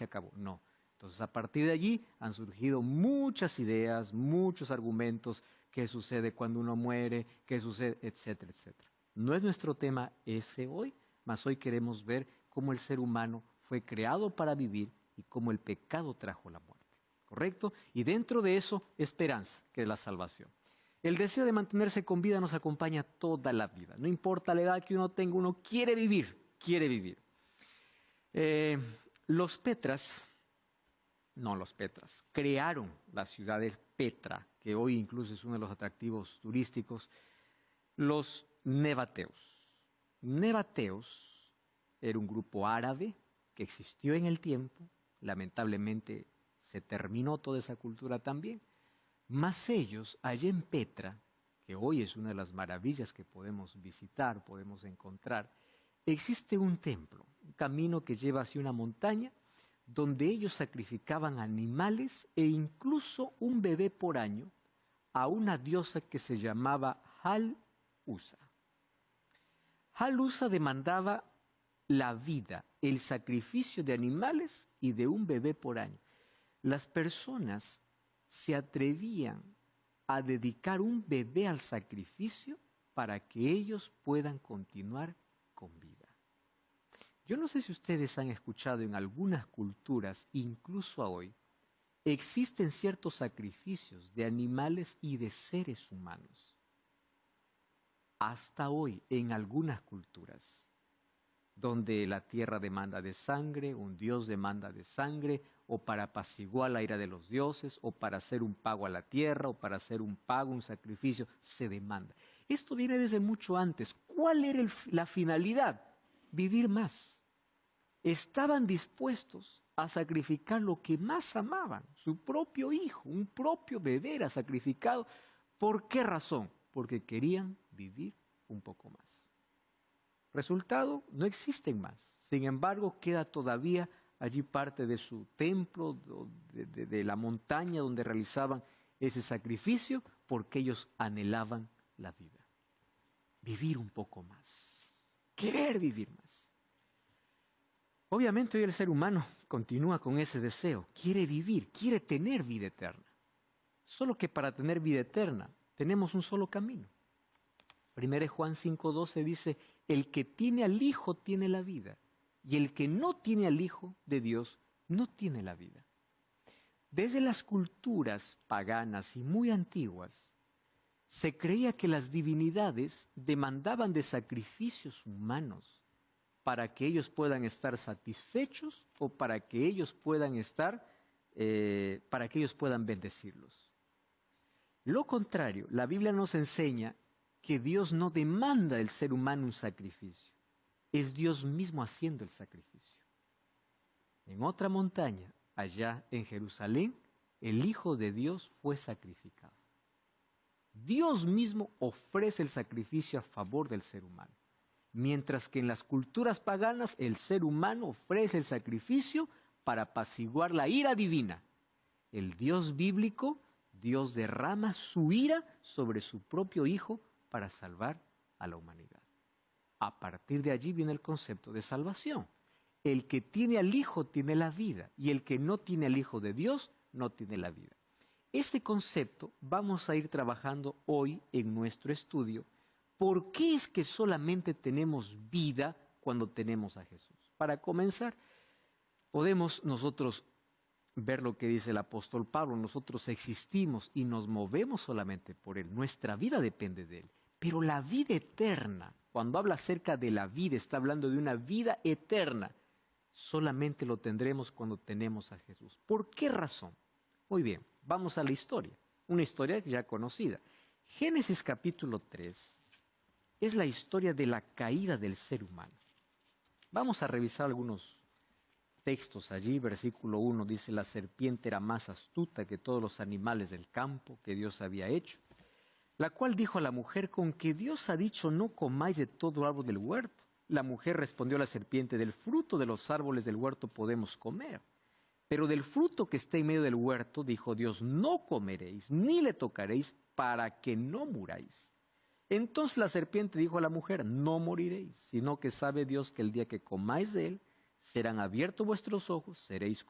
se acabó. No. Entonces, a partir de allí han surgido muchas ideas, muchos argumentos, qué sucede cuando uno muere, qué sucede, etcétera, etcétera. No es nuestro tema ese hoy, mas hoy queremos ver cómo el ser humano fue creado para vivir y cómo el pecado trajo la muerte. ¿Correcto? Y dentro de eso, esperanza, que es la salvación. El deseo de mantenerse con vida nos acompaña toda la vida. No importa la edad que uno tenga, uno quiere vivir, quiere vivir. Los Petras crearon la ciudad de Petra, que hoy incluso es uno de los atractivos turísticos, los Nebateos. Nebateos era un grupo árabe que existió en el tiempo, lamentablemente se terminó toda esa cultura también, mas ellos, allá en Petra, que hoy es una de las maravillas que podemos visitar, podemos encontrar, existe un templo, un camino que lleva hacia una montaña, donde ellos sacrificaban animales e incluso un bebé por año a una diosa que se llamaba Hal-Usa. Hal-Usa demandaba la vida, el sacrificio de animales y de un bebé por año. Las personas se atrevían a dedicar un bebé al sacrificio para que ellos puedan continuar con vida. Yo no sé si ustedes han escuchado en algunas culturas, incluso hoy, existen ciertos sacrificios de animales y de seres humanos. Hasta hoy, en algunas culturas, donde la tierra demanda de sangre, un dios demanda de sangre, o para apaciguar la ira de los dioses, o para hacer un pago a la tierra, o para hacer un pago, un sacrificio, se demanda. Esto viene desde mucho antes. ¿Cuál era la finalidad? Vivir más. Estaban dispuestos a sacrificar lo que más amaban, su propio hijo, un propio bebé era sacrificado. ¿Por qué razón? Porque querían vivir un poco más. Resultado, no existen más. Sin embargo, queda todavía allí parte de su templo, de la montaña donde realizaban ese sacrificio, porque ellos anhelaban la vida. Vivir un poco más. Querer vivir más. Obviamente hoy el ser humano continúa con ese deseo. Quiere vivir, quiere tener vida eterna. Solo que para tener vida eterna tenemos un solo camino. 1 Juan 5:12 dice, el que tiene al Hijo tiene la vida, y el que no tiene al Hijo de Dios no tiene la vida. Desde las culturas paganas y muy antiguas, se creía que las divinidades demandaban de sacrificios humanos para que ellos puedan estar satisfechos o para que ellos puedan bendecirlos. Lo contrario, la Biblia nos enseña que Dios no demanda del ser humano un sacrificio. Es Dios mismo haciendo el sacrificio. En otra montaña, allá en Jerusalén, el Hijo de Dios fue sacrificado. Dios mismo ofrece el sacrificio a favor del ser humano. Mientras que en las culturas paganas, el ser humano ofrece el sacrificio para apaciguar la ira divina. El Dios bíblico, Dios derrama su ira sobre su propio Hijo para salvar a la humanidad. A partir de allí viene el concepto de salvación. El que tiene al Hijo tiene la vida y el que no tiene al Hijo de Dios no tiene la vida. Este concepto vamos a ir trabajando hoy en nuestro estudio. ¿Por qué es que solamente tenemos vida cuando tenemos a Jesús? Para comenzar, podemos nosotros ver lo que dice el apóstol Pablo. Nosotros existimos y nos movemos solamente por Él. Nuestra vida depende de Él. Pero la vida eterna, cuando habla acerca de la vida, está hablando de una vida eterna. Solamente lo tendremos cuando tenemos a Jesús. ¿Por qué razón? Muy bien, vamos a la historia. Una historia ya conocida. Génesis capítulo 3 es la historia de la caída del ser humano. Vamos a revisar algunos textos allí. Versículo 1 dice, la serpiente era más astuta que todos los animales del campo que Dios había hecho, la cual dijo a la mujer, con que Dios ha dicho, no comáis de todo árbol del huerto. La mujer respondió a la serpiente, del fruto de los árboles del huerto podemos comer, pero del fruto que está en medio del huerto, dijo Dios, no comeréis, ni le tocaréis, para que no muráis. Entonces la serpiente dijo a la mujer, no moriréis, sino que sabe Dios que el día que comáis de él, serán abiertos vuestros ojos, seréis